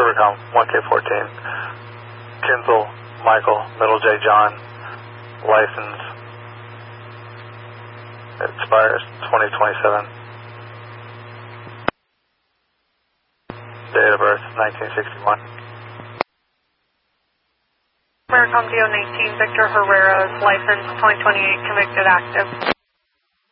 Overcom 1K14. Kinzel Michael, middle J John, license expires 2027. Date of birth 1961. Overcom DO19, Victor Herrera's license 2028, convicted active.